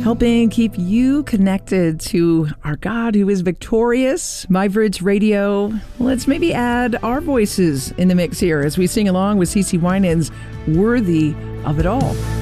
helping keep you connected to our God who is victorious. MyVerge Radio. Let's maybe add our voices in the mix here as we sing along with CeCe Winans' Worthy of It All.